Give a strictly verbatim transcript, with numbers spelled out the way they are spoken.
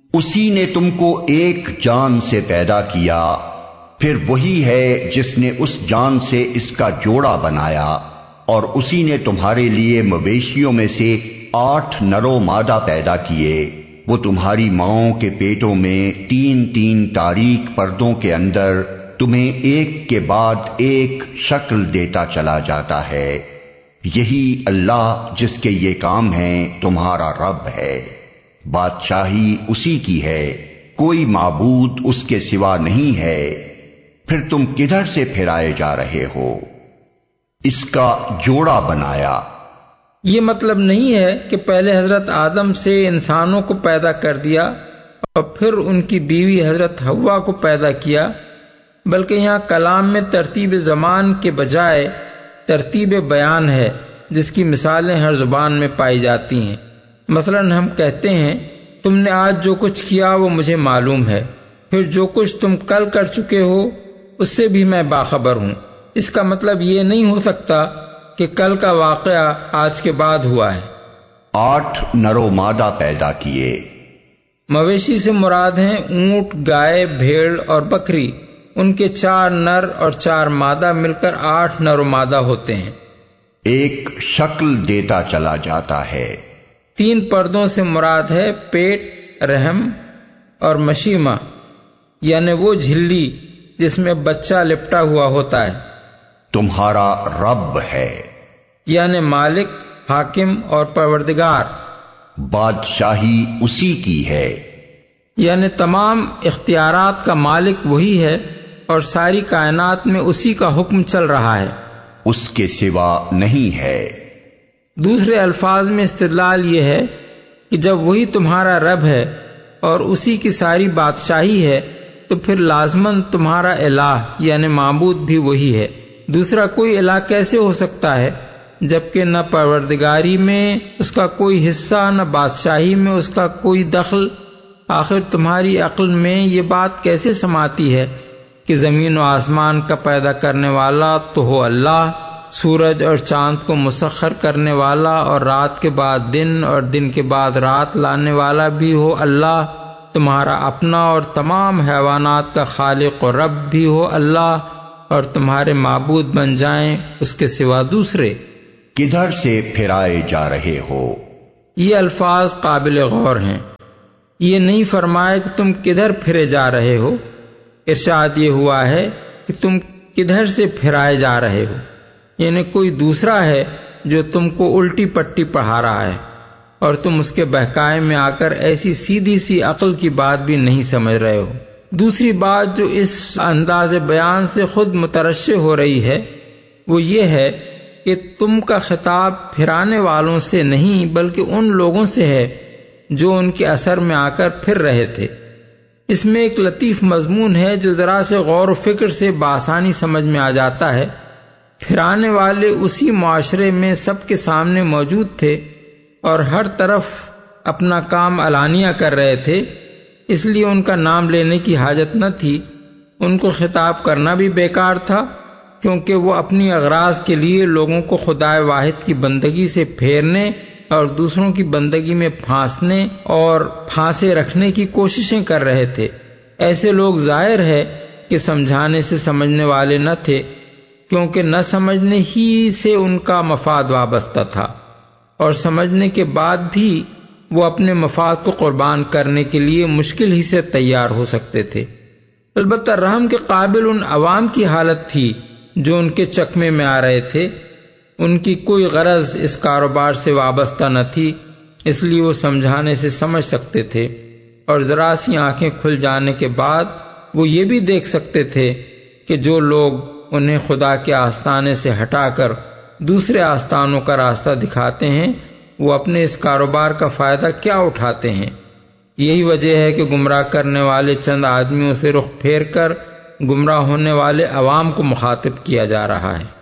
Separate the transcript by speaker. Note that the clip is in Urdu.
Speaker 1: اسی نے تم کو ایک جان سے پیدا کیا، پھر وہی ہے جس نے اس جان سے اس کا جوڑا بنایا، اور اسی نے تمہارے لیے مویشیوں میں سے آٹھ نر و مادہ پیدا کیے۔ وہ تمہاری ماؤں کے پیٹوں میں تین تین تاریک پردوں کے اندر تمہیں ایک کے بعد ایک شکل دیتا چلا جاتا ہے۔ یہی اللہ جس کے یہ کام ہیں تمہارا رب ہے۔ بادشاہی اسی کی ہے، کوئی معبود اس کے سوا نہیں ہے۔ پھر تم کدھر سے پھرائے جا رہے ہو؟ اس کا جوڑا بنایا۔
Speaker 2: یہ مطلب نہیں ہے کہ پہلے حضرت آدم سے انسانوں کو پیدا کر دیا اور پھر ان کی بیوی حضرت حوا کو پیدا کیا، بلکہ یہاں کلام میں ترتیب زمان کے بجائے ترتیب بیان ہے، جس کی مثالیں ہر زبان میں پائی جاتی ہیں۔ مثلا ہم کہتے ہیں تم نے آج جو کچھ کیا وہ مجھے معلوم ہے، پھر جو کچھ تم کل کر چکے ہو اس سے بھی میں باخبر ہوں۔ اس کا مطلب یہ نہیں ہو سکتا کہ کل کا واقعہ آج کے بعد ہوا ہے۔
Speaker 1: آٹھ نر و مادہ پیدا کیے۔
Speaker 2: مویشی سے مراد ہیں اونٹ، گائے، بھیڑ اور بکری۔ ان کے چار نر اور چار مادہ مل کر آٹھ نر و مادہ ہوتے ہیں۔
Speaker 1: ایک شکل دیتا چلا جاتا ہے۔
Speaker 2: تین پردوں سے مراد ہے پیٹ، رحم اور مشیمہ، یعنی وہ جھلی جس میں بچہ لپٹا ہوا ہوتا ہے۔
Speaker 1: تمہارا رب ہے،
Speaker 2: یعنی مالک، حاکم اور پروردگار۔
Speaker 1: بادشاہی اسی کی ہے،
Speaker 2: یعنی تمام اختیارات کا مالک وہی ہے اور ساری کائنات میں اسی کا حکم چل رہا ہے،
Speaker 1: اس کے سوا نہیں ہے۔
Speaker 2: دوسرے الفاظ میں استدلال یہ ہے کہ جب وہی تمہارا رب ہے اور اسی کی ساری بادشاہی ہے تو پھر لازماً تمہارا الہ یعنی معبود بھی وہی ہے۔ دوسرا کوئی الہ کیسے ہو سکتا ہے جبکہ نہ پروردگاری میں اس کا کوئی حصہ نہ بادشاہی میں اس کا کوئی دخل؟ آخر تمہاری عقل میں یہ بات کیسے سماتی ہے کہ زمین و آسمان کا پیدا کرنے والا تو ہو اللہ، سورج اور چاند کو مسخر کرنے والا اور رات کے بعد دن اور دن کے بعد رات لانے والا بھی ہو اللہ، تمہارا اپنا اور تمام حیوانات کا خالق و رب بھی ہو اللہ، اور تمہارے معبود بن جائیں اس کے سوا دوسرے؟
Speaker 1: کدھر سے پھرائے جا رہے ہو؟
Speaker 2: یہ الفاظ قابل غور ہیں۔ یہ نہیں فرمایا کہ تم کدھر پھرے جا رہے ہو، ارشاد یہ ہوا ہے کہ تم کدھر سے پھرائے جا رہے ہو، یعنی کوئی دوسرا ہے جو تم کو الٹی پٹی پڑھا رہا ہے اور تم اس کے بہکائے میں آ کر ایسی سیدھی سی عقل کی بات بھی نہیں سمجھ رہے ہو۔ دوسری بات جو اس انداز بیان سے خود مترشح ہو رہی ہے وہ یہ ہے کہ تم کا خطاب پھرانے والوں سے نہیں بلکہ ان لوگوں سے ہے جو ان کے اثر میں آ کر پھر رہے تھے۔ اس میں ایک لطیف مضمون ہے جو ذرا سے غور و فکر سے بآسانی سمجھ میں آ جاتا ہے۔ پھرانے والے اسی معاشرے میں سب کے سامنے موجود تھے اور ہر طرف اپنا کام علانیہ کر رہے تھے، اس لیے ان کا نام لینے کی حاجت نہ تھی۔ ان کو خطاب کرنا بھی بیکار تھا کیونکہ وہ اپنی اغراض کے لیے لوگوں کو خدائے واحد کی بندگی سے پھیرنے اور دوسروں کی بندگی میں پھانسنے اور پھانسے رکھنے کی کوششیں کر رہے تھے۔ ایسے لوگ ظاہر ہے کہ سمجھانے سے سمجھنے والے نہ تھے، کیونکہ نہ سمجھنے ہی سے ان کا مفاد وابستہ تھا، اور سمجھنے کے بعد بھی وہ اپنے مفاد کو قربان کرنے کے لیے مشکل ہی سے تیار ہو سکتے تھے۔ البتہ رحم کے قابل ان عوام کی حالت تھی جو ان کے چکمے میں آ رہے تھے۔ ان کی کوئی غرض اس کاروبار سے وابستہ نہ تھی، اس لیے وہ سمجھانے سے سمجھ سکتے تھے، اور ذرا سی آنکھیں کھل جانے کے بعد وہ یہ بھی دیکھ سکتے تھے کہ جو لوگ انہیں خدا کے آستانے سے ہٹا کر دوسرے آستانوں کا راستہ دکھاتے ہیں وہ اپنے اس کاروبار کا فائدہ کیا اٹھاتے ہیں۔ یہی وجہ ہے کہ گمراہ کرنے والے چند آدمیوں سے رخ پھیر کر گمراہ ہونے والے عوام کو مخاطب کیا جا رہا ہے۔